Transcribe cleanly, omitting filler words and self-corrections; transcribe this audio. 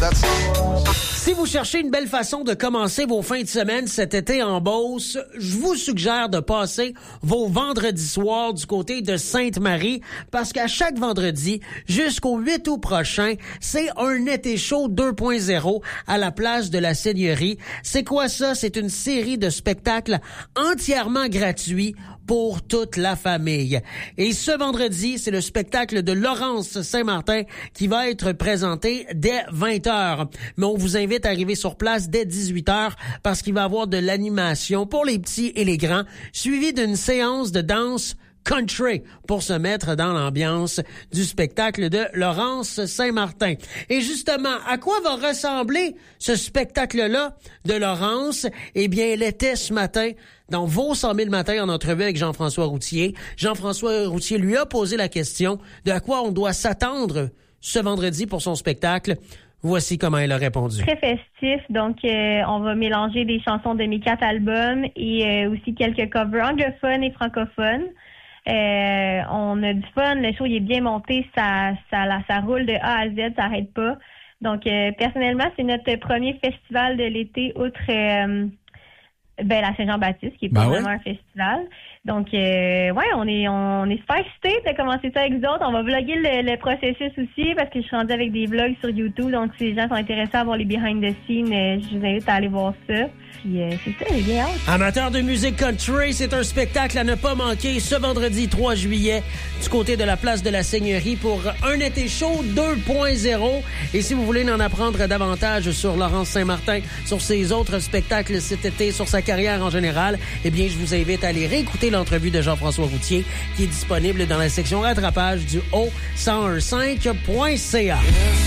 Si vous cherchez une belle façon de commencer vos fins de semaine cet été en Beauce, je vous suggère de passer vos vendredis soirs du côté de Sainte-Marie parce qu'à chaque vendredi jusqu'au 8 août prochain, c'est un été chaud 2.0 à la place de la Seigneurie. C'est quoi ça? C'est une série de spectacles entièrement gratuits pour toute la famille. Et ce vendredi, c'est le spectacle de Laurence Saint-Martin qui va être présenté dès 20h. Mais on vous invite à arriver sur place dès 18h parce qu'il va y avoir de l'animation pour les petits et les grands, suivi d'une séance de danse country pour se mettre dans l'ambiance du spectacle de Laurence Saint-Martin. Et justement, à quoi va ressembler ce spectacle-là de Laurence? Eh bien, elle était ce matin dans Vos 100 000 matins en entrevue avec Jean-François Routier. Jean-François Routier lui a posé la question de à quoi on doit s'attendre ce vendredi pour son spectacle. Voici comment elle a répondu. Très festif, donc on va mélanger des chansons de mes 4 albums et aussi quelques covers anglophones et francophones. On a du fun, le show il est bien monté, ça roule de A à Z, ça arrête pas. Donc personnellement, c'est notre premier festival de l'été outre la Saint-Jean-Baptiste, qui est pas vraiment un festival. Donc on est super excités de commencer ça avec vous autres. On va vlogger le processus aussi parce que je suis rendue avec des vlogs sur YouTube. Donc si les gens sont intéressés à voir les behind the scenes, je vous invite à aller voir ça. Puis c'est ça, j'ai bien hâte. Amateurs de musique country, c'est un spectacle à ne pas manquer ce vendredi 3 juillet du côté de la place de la Seigneurie pour un été chaud 2.0. Et si vous voulez en apprendre davantage sur Laurence Saint-Martin, sur ses autres spectacles cet été, sur sa carrière en général, eh bien, je vous invite à aller réécouter l'entrevue de Jean-François Routier qui est disponible dans la section rattrapage du O1015.ca.